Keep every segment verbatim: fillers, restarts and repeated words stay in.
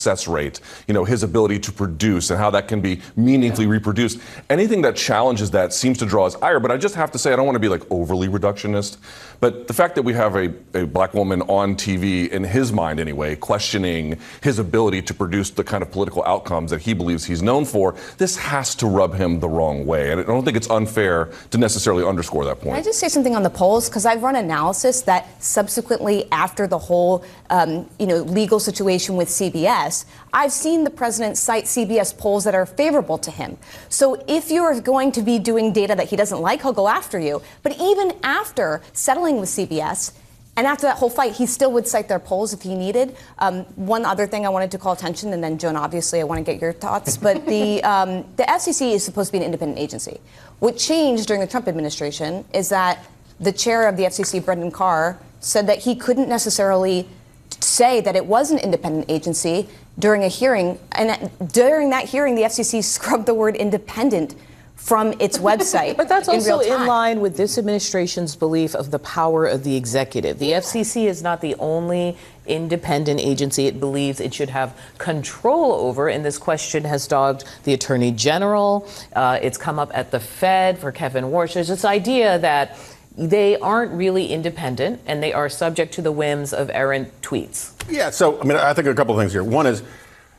success rate, you know, his ability to produce and how that can be meaningfully yeah. reproduced. Anything that challenges that seems to draw his ire. But I just have to say, I don't want to be like overly reductionist, but the fact that we have a, a black woman on T V, in his mind anyway, questioning his ability to produce the kind of political outcomes that he believes he's known for, this has to rub him the wrong way. And I don't think it's unfair to necessarily underscore that point. Can I just say something on the polls? Because I've run analysis that subsequently, after the whole um, you know, legal situation with C B S, I've seen the president cite C B S polls that are favorable to him. So if you're going to be doing data that he doesn't like, he'll go after you. But even after settling with C B S, and after that whole fight, he still would cite their polls if he needed. Um, one other thing I wanted to call attention, and then Joan, obviously, I want to get your thoughts, but the um, the F C C is supposed to be an independent agency. What changed during the Trump administration is that the chair of the F C C, Brendan Carr, said that he couldn't necessarily say that it was an independent agency during a hearing, and during that hearing, the F C C scrubbed the word independent from its website. But that's in also real time. in line with this administration's belief of the power of the executive. The yeah. F C C is not the only independent agency it believes it should have control over, and this question has dogged the Attorney General. Uh, it's come up at the Fed for Kevin Warsh. There's this idea that they aren't really independent and they are subject to the whims of errant tweets. Yeah, so, I mean, I think a couple of things here. One is,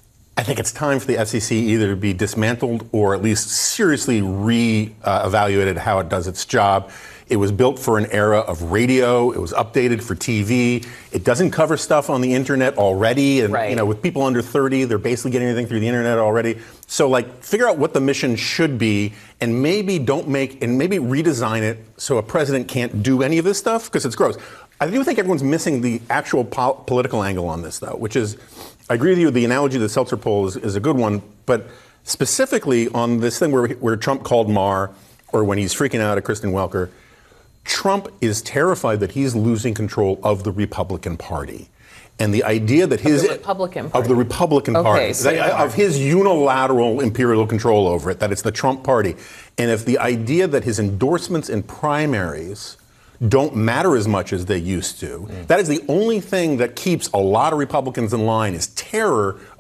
I think it's time for the F C C either to be dismantled or at least seriously re-evaluated how it does its job. It was built for an era of radio. It was updated for T V. It doesn't cover stuff on the internet already. And, right. you know, with people under thirty, they're basically getting everything through the internet already. So, like, figure out what the mission should be and maybe don't make, and maybe redesign it so a president can't do any of this stuff because it's gross. I do think everyone's missing the actual po- political angle on this, though, which is, I agree with you, the analogy of the Seltzer poll is, is a good one, but specifically on this thing where, where Trump called Maher, or when he's freaking out at Kristen Welker, Trump is terrified that he's losing control of the Republican Party. And the idea that his... Of the Republican Party. Of the Republican okay, Party. So that, of his unilateral imperial control over it, that it's the Trump Party. And if the idea that his endorsements in primaries don't matter as much as they used to, mm. that is the only thing that keeps a lot of Republicans in line, is terror